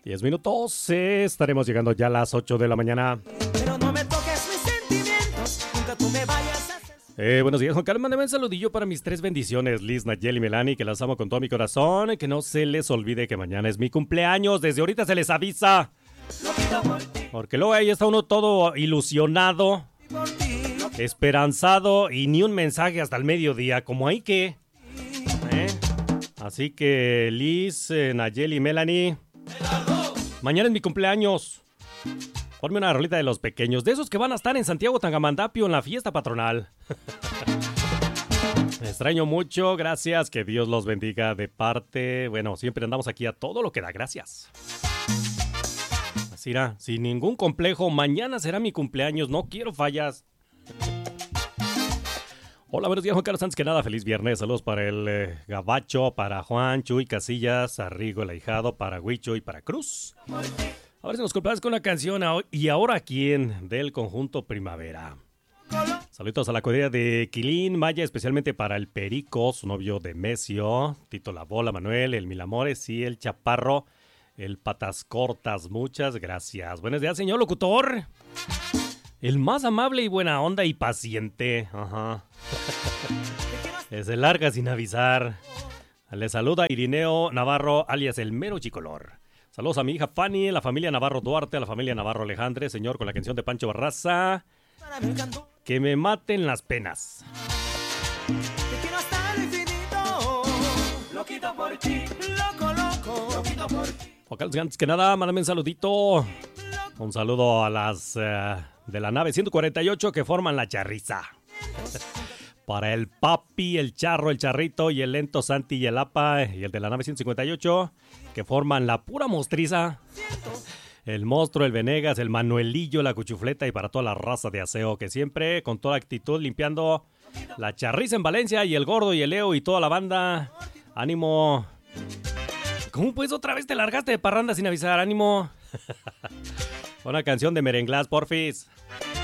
10 minutos, estaremos llegando ya a las 8 de la mañana. Pero no me toques mis sentimientos, nunca tú me vayas a hacer... Buenos días, Juan Carlos. Mándame un saludillo para mis 3 bendiciones, Liz, Nayeli y Melanie, que las amo con todo mi corazón. Que no se les olvide que mañana es mi cumpleaños. Desde ahorita se les avisa. Porque luego ahí está uno todo ilusionado, esperanzado y ni un mensaje hasta el mediodía. Como hay que. Así que, Liz, Nayeli y Melanie, mañana es mi cumpleaños. Ponme una rolita de los pequeños, de esos que van a estar en Santiago Tangamandapio en la fiesta patronal. Me extraño mucho, gracias, que Dios los bendiga de parte. Bueno, siempre andamos aquí a todo lo que da, gracias. Así era, sin ningún complejo, mañana será mi cumpleaños, no quiero fallas. Hola, buenos días, Juan Carlos. Antes que nada, feliz viernes. Saludos para el Gabacho, para Juan, Chuy, Casillas, Arrigo, el ahijado, para Huicho y para Cruz. A ver si nos complaces con la canción. ¿Y ahora quién? Del conjunto Primavera. Saludos a la cuadrilla de Quilín, Maya, especialmente para el Perico, su novio Demesio, Tito La Bola, Manuel, el Milamores y el Chaparro, el Patas Cortas. Muchas gracias. Buenos días, señor locutor. El más amable y buena onda y paciente. Ajá. Se larga sin avisar. Le saluda Irineo Navarro, alias el mero chicolor. Saludos a mi hija Fanny, a la familia Navarro Duarte, a la familia Navarro Alejandre, señor, con la canción de Pancho Barraza. Que me maten las penas. Te quiero hasta el infinito. Loquito por ti, loco, loco. Loquito por ti. Vocales, antes que nada, mándame un saludito. Un saludo a las de la nave 148 que forman la charriza. Para el Papi, el Charro, el Charrito y el Lento Santi y el Apa y el de la nave 158 que forman la pura mostriza. El Monstruo, el Venegas, el Manuelillo, la Cuchufleta y para toda la raza de aseo que siempre con toda actitud limpiando la charriza en Valencia y el Gordo y el Leo y toda la banda. Ánimo. ¿Cómo pues otra vez te largaste de parranda sin avisar? Ánimo. Una canción de Merenglás, porfis.